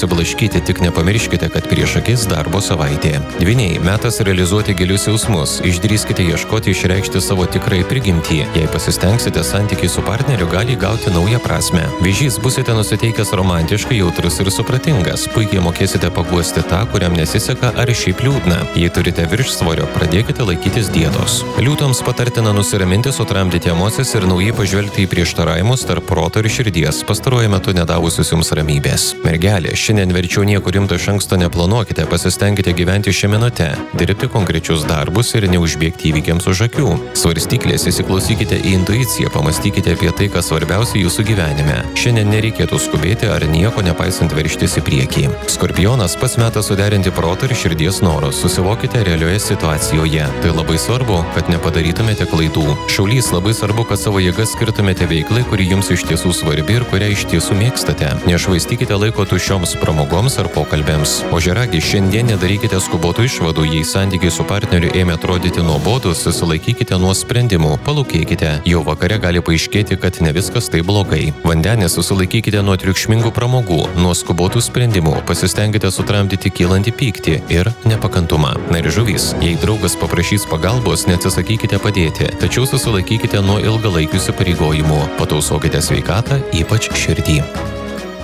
Blaškyti, tik nepamirškite, kad prieš akis darbo savaitė. Dvyniai, metas realizuoti gilius jausmus, išdrįskite ieškoti išreikšti savo tikrai prigimtį. Jei pasistengsite, santykiai su partneriu gali gauti naują prasme. Vėžys, busite nusiteikęs romantiškai, jautrus ir supratingas, puikiai mokėsite paguosti tą, kuriam nesiseka ar šiaip liūdna. Jei turite viršsvorio, pradėkite laikytis dietos. Liūtoms patartina nusiraminti, sutramdyti emocijas ir naujai pažvelgti į prieštaravimus tarp proto ir širdies, pastaruoju metu nedavusius jums ramybės. Mergelė, šiandien verčiau nieko rimto iš anksto neplanuokite, pasistengkite gyventi šią minutę, dirbti konkrečius darbus ir neužbėgti įvykiams už akių. Svarstyklės, įsiklausykite į intuiciją, pamastykite apie tai, kas svarbiausia jūsų gyvenime. Šiandien nereikėtų skubėti ar nieko nepaisant veržtis į priekį. Skorpionas, pats metas suderinti proto ir širdies norus, susivokite realioje situacijoje. Tai labai svarbu, kad nepadarytumėte klaidų. Šaulys, labai svarbu, kad savo jėgas skirtumėte veiklai, kuri jums iš tiesų svarbi ir kurią iš tiesų mėgstate. Nešvaistykite laiko tuščioms pramogoms ar pokalbėms. Ožiaragi, šiandien nedarykite skubotų išvadų, jei santykiai su partneriu ėmė atrodyti nuobodus, susilaikykite nuo sprendimų, palūkėkite. Jau vakare gali paaiškėti, kad ne viskas taip blogai. Vandenės, susilaikykite nuo triukšmingų pramogų, nuo skubotų sprendimų, pasistengkite sutramdyti kylantį pyktį ir nepakantumą. Na ir žuvys, jei draugas paprašys pagalbos, neatsisakykite padėti, tačiau susilaikykite nuo ilgalaikių įsipareigojimų. Patausokite sveikatą, ypač širdį.